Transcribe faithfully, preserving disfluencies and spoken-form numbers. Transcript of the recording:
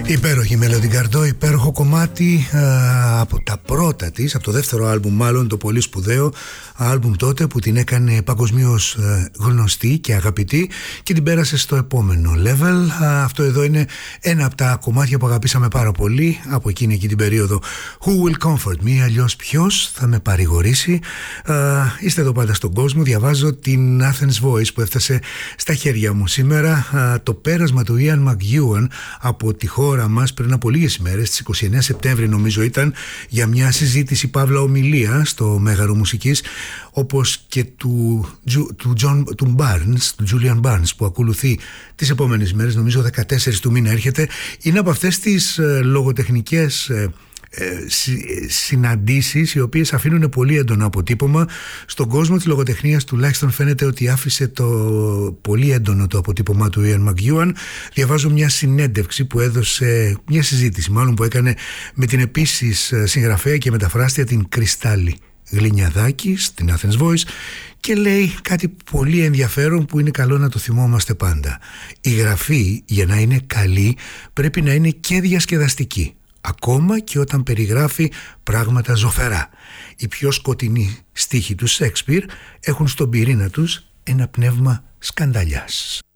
Υπέροχη Μελωδικαρντό, υπέροχο κομμάτι α, από τα πρώτα της, από το δεύτερο άλμπουμ μάλλον, το πολύ σπουδαίο άλμπουμ τότε που την έκανε παγκοσμίως γνωστή και αγαπητή και την πέρασε στο επόμενο level. Α, αυτό εδώ είναι ένα από τα κομμάτια που αγαπήσαμε πάρα πολύ από εκείνη εκεί την περίοδο. Who will comfort me, αλλιώς ποιος θα με παρηγορήσει. Α, είστε εδώ πάντα στον κόσμο, διαβάζω την Athens Voice που έφτασε στα χέρια μου σήμερα. Α, το πέρασμα του Ian McEwan από τη χώρα μας πριν από λίγες ημέρες, στις είκοσι εννέα Σεπτέμβρη νομίζω ήταν, για μια συζήτηση παύλα ομιλία στο Μέγαρο Μουσικής, όπως και του, του, John, του Barnes, του Julian Barnes, που ακολουθεί τις επόμενες μέρες, νομίζω δεκατέσσερις του μήνα έρχεται. Είναι από αυτές τις ε, λογοτεχνικές ε, συναντήσεις οι οποίες αφήνουν πολύ έντονο αποτύπωμα στον κόσμο της λογοτεχνίας. Τουλάχιστον φαίνεται ότι άφησε το πολύ έντονο το αποτύπωμα του Ian McEwan. Διαβάζω μια συνέντευξη που έδωσε, μια συζήτηση μάλλον που έκανε με την επίσης συγγραφέα και μεταφράστρια την Κρυστάλλη Γλινιαδάκη στην Athens Voice, και λέει κάτι πολύ ενδιαφέρον που είναι καλό να το θυμόμαστε πάντα. Η γραφή, για να είναι καλή, πρέπει να είναι και διασκεδαστική, ακόμα και όταν περιγράφει πράγματα ζωφερά. Οι πιο σκοτεινοί στίχοι του Σέξπιρ έχουν στον πυρήνα τους ένα πνεύμα σκανταλιάς.